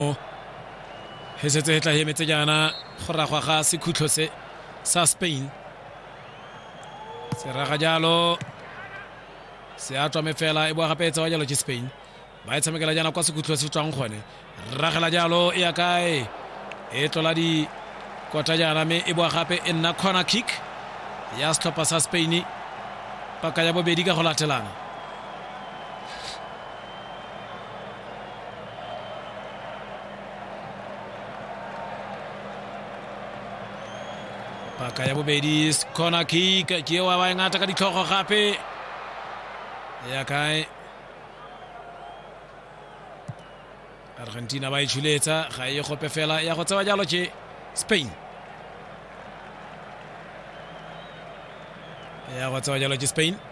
he setse tla hemetse jana go ragwa ga sekhutlo se sa Spain se raga jalo se a tswa mefela e bo gape etsa wa jalo ke Spain ba e tshamekela jana kwa sekhutlo se tswang gone ragela jalo e ya kae e tlola di kota jana me e bo gape e nna corner kick ya setlhopha sa Spain paka ya bobedi ka go latelana paka ya bobedi corner kick ke wa ba ngata ka ditlhogo gape ya kae Argentina ba e tshuletsa ga e gope fela ya go tsewa jalo ke Spain ya go tsewa jalo ke Spain